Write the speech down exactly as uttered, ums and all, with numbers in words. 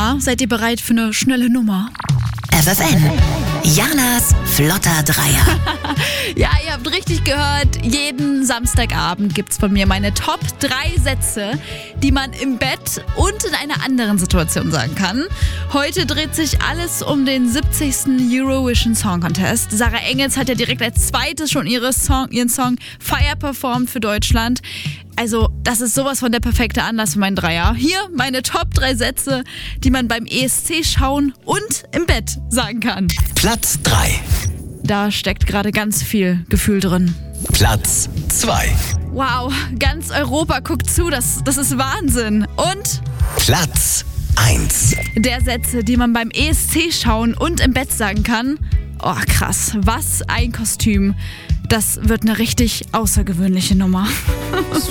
Na, seid ihr bereit für eine schnelle Nummer? F F N, Janas flotter Dreier. Ja, ihr habt richtig gehört. Jeden Samstagabend gibt's von mir meine Top drei Sätze, die man im Bett und in einer anderen Situation sagen kann. Heute dreht sich alles um den siebzigsten Eurovision Song Contest. Sarah Engels hat ja direkt als zweites schon ihre Song, ihren Song Fire performt für Deutschland. Also, das ist sowas von der perfekte Anlass für meinen Dreier. Hier meine Top drei Sätze, die man beim E S C schauen und im Bett sagen kann. Platz drei. Da steckt gerade ganz viel Gefühl drin. Platz zwei. Wow, ganz Europa guckt zu, das, das ist Wahnsinn. Und Platz eins. der Sätze, die man beim E S C schauen und im Bett sagen kann. Oh, krass, was ein Kostüm. Das wird eine richtig außergewöhnliche Nummer.